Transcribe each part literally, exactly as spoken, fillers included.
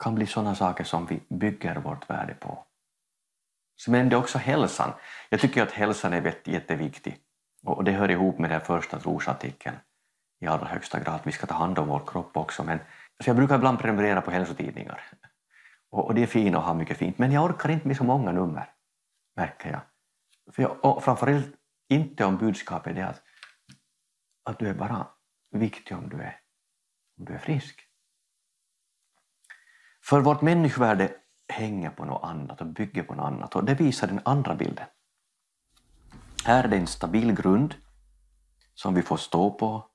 kan bli sådana saker som vi bygger vårt värde på. Men det är också hälsan. Jag tycker att hälsan är jätteviktig. Och det hör ihop med den första trosartikeln i allra högsta grad. Vi ska ta hand om vår kropp också. Men, så jag brukar ibland prenumerera på hälsotidningar. Och, och det är fint att ha mycket fint. Men jag orkar inte med så många nummer, märker jag. För jag och framförallt inte om budskapet är att, att du är bara viktig om du är, om du är frisk. För vårt människovärde hänger på något annat och bygger på något annat. Och det visar den andra bilden. Här är det en stabil grund som vi får stå på.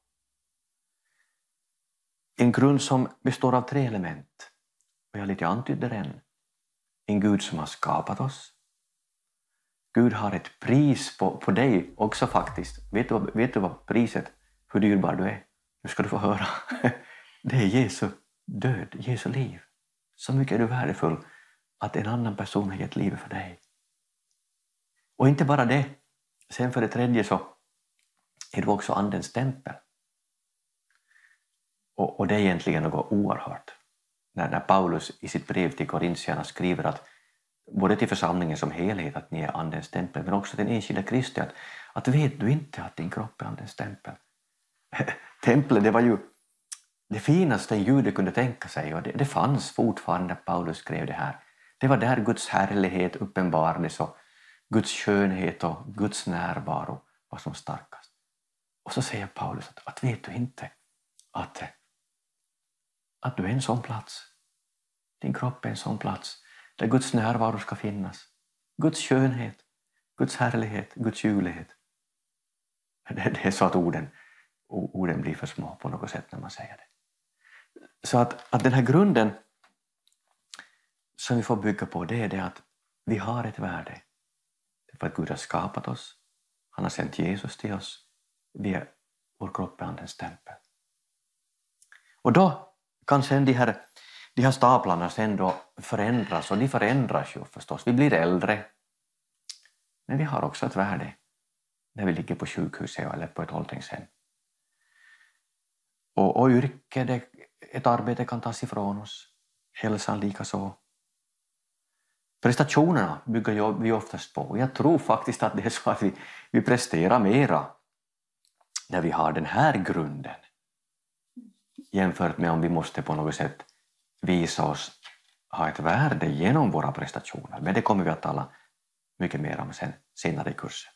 En grund som består av tre element. Och jag lite antydde den. En Gud som har skapat oss. Gud har ett pris på, på dig också faktiskt. Vet du, vet du vad priset, hur dyrbar du är? Nu ska du få höra. Det är Jesu död, Jesu liv. Så mycket är du värdefull att en annan person har gett livet för dig. Och inte bara det. Sen för det tredje så är du också andens tempel. Och, och det är egentligen något oerhört. När, när Paulus i sitt brev till Korintierna skriver att både till församlingen som helhet att ni är andens tempel, men också till den enskilda kristen att, att vet du inte att din kropp är andens tempel. Templet, det var ju det finaste en jude kunde tänka sig, och det, det fanns fortfarande när Paulus skrev det här. Det var där Guds härlighet uppenbarades och Guds skönhet och Guds närvaro var som starkast. Och så säger Paulus att, att vet du inte att, att du är en sån plats. Din kropp är en sån plats där Guds närvaro ska finnas. Guds skönhet, Guds härlighet, Guds ljuvlighet. Det, det är så att orden, orden blir för små på något sätt när man säger det. Så att, att den här grunden som vi får bygga på, det är det att vi har ett värde. För att Gud har skapat oss. Han har sänt Jesus till oss. Vi är, vår kropp är andens tempel. Och då kan sen de här, de här staplarna sen då förändras. Och de förändras ju förstås. Vi blir äldre. Men vi har också ett värde när vi ligger på sjukhuset eller på ett åldringshem. Och, och yrke, det, ett arbete kan tas ifrån oss. Hälsan lika så. Prestationerna bygger vi oftast på. Jag tror faktiskt att det är så att vi, vi presterar mera när vi har den här grunden. Jämfört med om vi måste på något sätt visa oss ha ett värde genom våra prestationer. Men det kommer vi att tala mycket mer om sen, senare i kursen.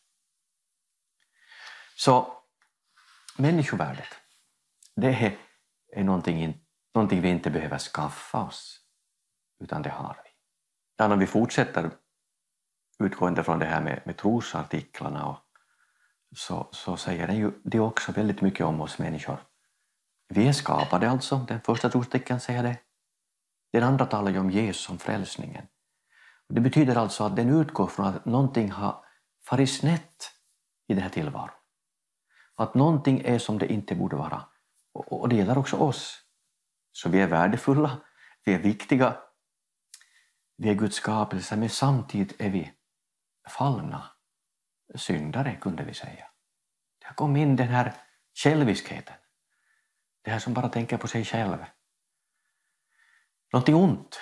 Så människovärdet, det är, är någonting, någonting vi inte behöver skaffa oss. Utan det har vi. Ja, när vi fortsätter utgående från det här med, med trosartiklarna och, så, så säger det ju det också väldigt mycket om oss människor. Vi är skapade alltså, den första trosartikeln säger det. Den andra talar ju om Jesus som frälsningen. Det betyder alltså att den utgår från att någonting har farit snett i den här tillvaron. Att någonting är som det inte borde vara. Och, och det gäller också oss. Så vi är värdefulla, vi är viktiga. Vi är Guds skapelse, men samtidigt är vi fallna syndare, kunde vi säga. Det har kommit in den här själviskheten. Det här som bara tänker på sig själv. Någonting ont.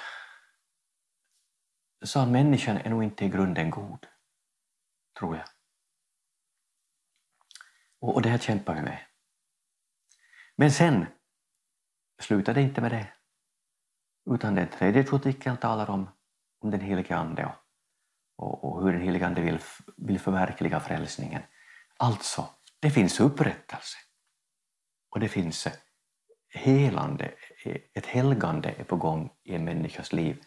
Så att människan är nog inte i grunden god, tror jag. Och, och det här kämpar vi med. Men sen slutar det inte med det. Utan den tredje trosartikeln talar om om den helige ande och, och, och hur den helige ande vill, vill förverkliga frälsningen. Alltså, det finns upprättelse. Och det finns helande, ett helgande är på gång i en människas liv.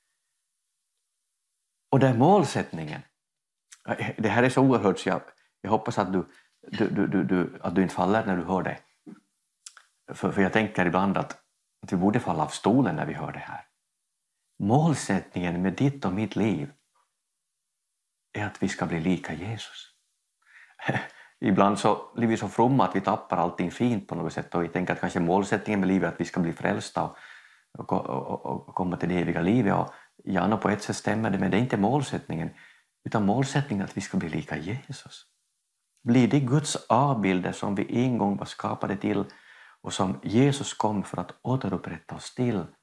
Och där målsättningen, det här är så oerhört så jag, jag hoppas att du, du, du, du, du, att du inte faller när du hör det. För, för jag tänker ibland att, att vi borde falla av stolen när vi hör det här. Målsättningen med ditt och mitt liv är att vi ska bli lika Jesus. Ibland så blir vi så fromma att vi tappar allting fint på något sätt och vi tänker att kanske målsättningen med livet är att vi ska bli frälsta och, och, och, och komma till det eviga livet. Och gärna på ett sätt stämmer det, men det är inte målsättningen, utan målsättningen är att vi ska bli lika Jesus. Blir det Guds avbilder som vi en gång var skapade till och som Jesus kom för att återupprätta oss till